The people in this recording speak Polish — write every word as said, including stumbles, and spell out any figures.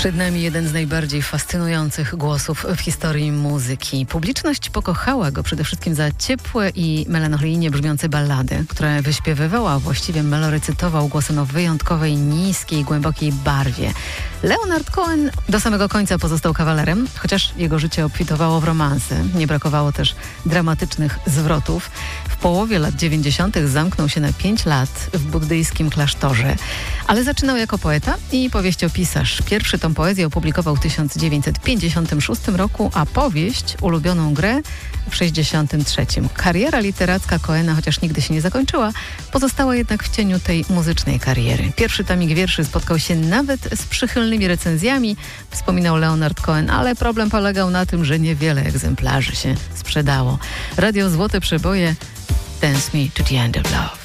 Przed nami jeden z najbardziej fascynujących głosów w historii muzyki. Publiczność pokochała go przede wszystkim za ciepłe i melancholijnie brzmiące ballady, które wyśpiewywała, a właściwie melorecytował głosem o wyjątkowej, niskiej, głębokiej barwie. Leonard Cohen do samego końca pozostał kawalerem, chociaż jego życie obfitowało w romanse. Nie brakowało też dramatycznych zwrotów. W połowie lat dziewięćdziesiątych zamknął się na pięć lat w buddyjskim klasztorze. Ale zaczynał jako poeta i powieściopisarz. Pierwszy tom poezji opublikował w tysiąc dziewięćset pięćdziesiątym szóstym roku, a powieść Ulubioną grę w sześćdziesiątym trzecim. Kariera literacka Cohena, chociaż nigdy się nie zakończyła, pozostała jednak w cieniu tej muzycznej kariery. Pierwszy tomik wierszy spotkał się nawet z przychylnymi recenzjami, wspominał Leonard Cohen, ale problem polegał na tym, że niewiele egzemplarzy się sprzedało. Radio Złote Przeboje, Dance Me to the End of Love.